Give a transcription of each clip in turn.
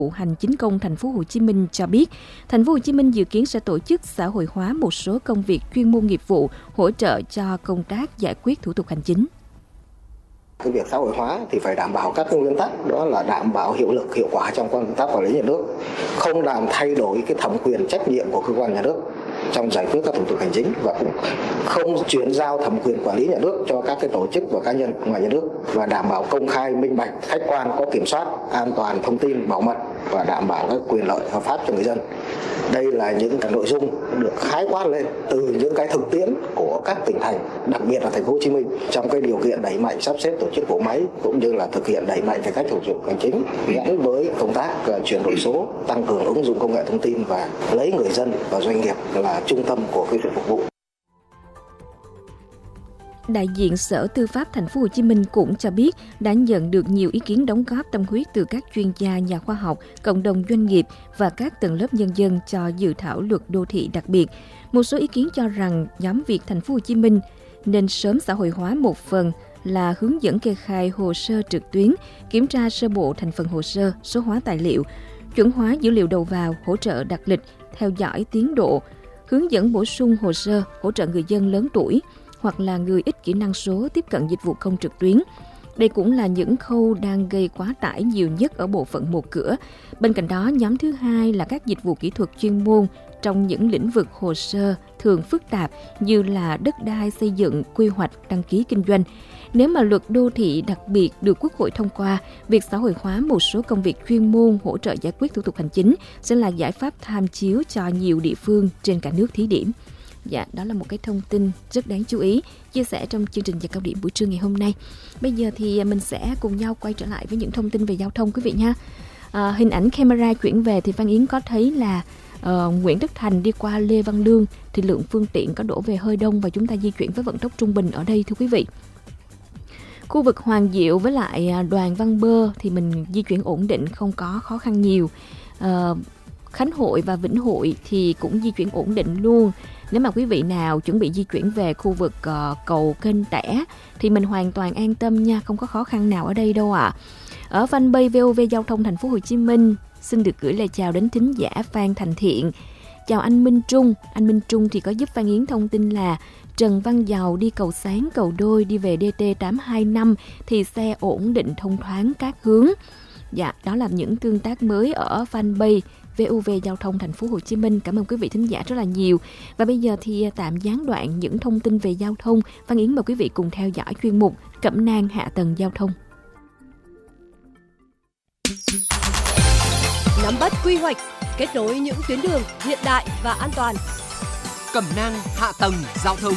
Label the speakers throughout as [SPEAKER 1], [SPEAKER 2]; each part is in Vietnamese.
[SPEAKER 1] Hành chính công thành phố Hồ Chí Minh cho biết, thành phố Hồ Chí Minh dự kiến sẽ tổ chức xã hội hóa một số công việc chuyên môn nghiệp vụ hỗ trợ cho công tác giải quyết thủ tục hành chính.
[SPEAKER 2] Cái việc xã hội hóa thì phải đảm bảo các nguyên tắc, đó là đảm bảo hiệu lực, hiệu quả trong công tác quản lý nhà nước, không làm thay đổi cái thẩm quyền trách nhiệm của cơ quan nhà nước trong giải quyết các thủ tục hành chính, và cũng không chuyển giao thẩm quyền quản lý nhà nước cho các cái tổ chức và cá nhân ngoài nhà nước, và đảm bảo công khai, minh bạch, khách quan, có kiểm soát, an toàn thông tin, bảo mật và đảm bảo các quyền lợi hợp pháp cho người dân. Đây là những cái nội dung được khái quát lên từ những cái thực tiễn của các tỉnh thành, đặc biệt là thành phố Hồ Chí Minh, trong cái điều kiện đẩy mạnh sắp xếp tổ chức bộ máy cũng như là thực hiện đẩy mạnh cải cách thủ tục hành chính gắn với công tác chuyển đổi số, tăng cường ứng dụng công nghệ thông tin và lấy người dân và doanh nghiệp là trung tâm của cái việc phục vụ.
[SPEAKER 1] Đại diện Sở Tư pháp Thành phố Hồ Chí Minh cũng cho biết đã nhận được nhiều ý kiến đóng góp tâm huyết từ các chuyên gia, nhà khoa học, cộng đồng doanh nghiệp và các tầng lớp nhân dân cho dự thảo luật đô thị đặc biệt. Một số ý kiến cho rằng nhóm việc Thành phố Hồ Chí Minh nên sớm xã hội hóa một phần là hướng dẫn kê khai hồ sơ trực tuyến, kiểm tra sơ bộ thành phần hồ sơ, số hóa tài liệu, chuẩn hóa dữ liệu đầu vào, hỗ trợ đặt lịch, theo dõi tiến độ, hướng dẫn bổ sung hồ sơ, hỗ trợ người dân lớn tuổi hoặc là người ít kỹ năng số tiếp cận dịch vụ công trực tuyến. Đây cũng là những khâu đang gây quá tải nhiều nhất ở bộ phận một cửa. Bên cạnh đó, nhóm thứ hai là các dịch vụ kỹ thuật chuyên môn trong những lĩnh vực hồ sơ thường phức tạp như là đất đai, xây dựng, quy hoạch, đăng ký kinh doanh. Nếu mà luật đô thị đặc biệt được Quốc hội thông qua, việc xã hội hóa một số công việc chuyên môn hỗ trợ giải quyết thủ tục hành chính sẽ là giải pháp tham chiếu cho nhiều địa phương trên cả nước thí điểm. Dạ, đó là một cái thông tin rất đáng chú ý chia sẻ trong chương trình Giờ Cao Điểm buổi trưa ngày hôm nay. Bây giờ thì mình sẽ cùng nhau quay trở lại với những thông tin về giao thông quý vị nha. Hình ảnh camera chuyển về thì Phan Yến có thấy là Nguyễn Tất Thành đi qua Lê Văn Lương thì lượng phương tiện có đổ về hơi đông và chúng ta di chuyển với vận tốc trung bình ở đây thưa quý vị. Khu vực Hoàng Diệu với lại Đoàn Văn Bơ thì mình di chuyển ổn định, không có khó khăn nhiều. Khánh Hội và Vĩnh Hội thì cũng di chuyển ổn định luôn. Nếu mà quý vị nào chuẩn bị di chuyển về khu vực cầu Kênh Tẻ thì mình hoàn toàn an tâm nha, không có khó khăn nào ở đây đâu ạ. Ở fanpage VOV Giao thông Thành phố Hồ Chí Minh xin được gửi lời chào đến thính giả Phan Thành Thiện. Chào anh Minh Trung. Anh Minh Trung thì có giúp Phan Yến thông tin là Trần Văn Dầu đi cầu Sáng, cầu Đôi đi về DT 825 thì xe ổn định thông thoáng các hướng. Dạ, đó là những tương tác mới ở fanpage VOV Giao thông Thành phố Hồ Chí Minh. Cảm ơn quý vị thính giả rất là nhiều. Và bây giờ thì tạm gián đoạn những thông tin về giao thông. Phan Yến mời quý vị cùng theo dõi chuyên mục Cẩm nang hạ tầng giao thông.
[SPEAKER 3] Nắm bắt quy hoạch, kết nối những tuyến đường hiện đại và an toàn.
[SPEAKER 4] Cẩm nang hạ tầng giao thông.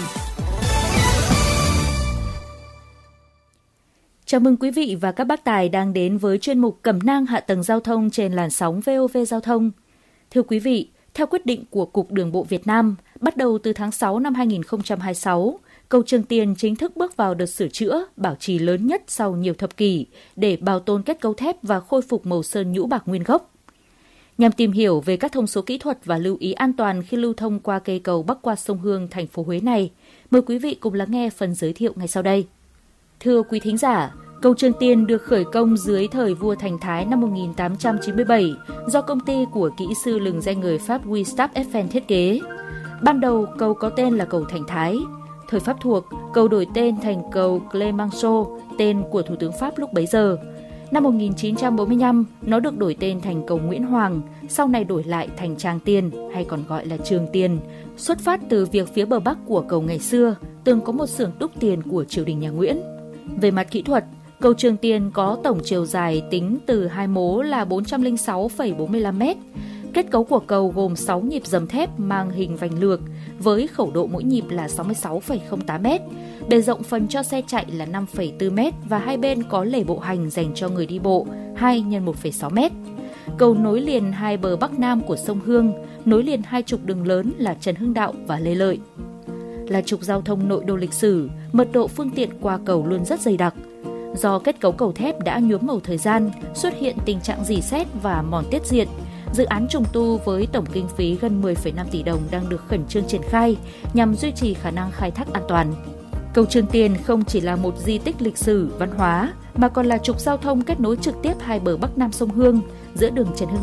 [SPEAKER 5] Chào mừng quý vị và các bác tài đang đến với chuyên mục Cẩm nang hạ tầng giao thông trên làn sóng VOV Giao thông. Thưa quý vị, theo quyết định của Cục Đường bộ Việt Nam, bắt đầu từ tháng 6 năm 2026, cầu Trường Tiền chính thức bước vào đợt sửa chữa, bảo trì lớn nhất sau nhiều thập kỷ để bảo tồn kết cấu thép và khôi phục màu sơn nhũ bạc nguyên gốc. Nhằm tìm hiểu về các thông số kỹ thuật và lưu ý an toàn khi lưu thông qua cây cầu bắc qua sông Hương, thành phố Huế này, mời quý vị cùng lắng nghe phần giới thiệu ngay sau đây. Thưa quý thính giả, cầu Trường Tiền được khởi công dưới thời vua Thành Thái năm 1897 do công ty của kỹ sư lừng danh người Pháp Gustave Eiffel thiết kế. Ban đầu, cầu có tên là cầu Thành Thái. Thời Pháp thuộc, cầu đổi tên thành cầu Clemenceau, tên của Thủ tướng Pháp lúc bấy giờ. Năm 1945, nó được đổi tên thành cầu Nguyễn Hoàng, sau này đổi lại thành Tràng Tiền hay còn gọi là Trường Tiền, xuất phát từ việc phía bờ bắc của cầu ngày xưa từng có một xưởng đúc tiền của triều đình nhà Nguyễn. Về mặt kỹ thuật, cầu Trường Tiền có tổng chiều dài tính từ hai mố là 406,45 m. Kết cấu của cầu gồm 6 nhịp dầm thép mang hình vành lược với khẩu độ mỗi nhịp là 66,08 m. Bề rộng phần cho xe chạy là 5,4 m và hai bên có lề bộ hành dành cho người đi bộ 2 x 1,6 m. Cầu nối liền hai bờ bắc nam của sông Hương, nối liền hai trục đường lớn là Trần Hưng Đạo và Lê Lợi. Là trục giao thông nội đô lịch sử, mật độ phương tiện qua cầu luôn rất dày đặc. Do kết cấu cầu thép đã nhuốm màu thời gian, xuất hiện tình trạng rỉ sét và mòn tiết diện, dự án trùng tu với tổng kinh phí gần 10,5 tỷ đồng đang được khẩn trương triển khai nhằm duy trì khả năng khai thác an toàn. Cầu Trường Tiền không chỉ là một di tích lịch sử, văn hóa, mà còn là trục giao thông kết nối trực tiếp hai bờ bắc nam sông Hương, giữa đường Trần Hưng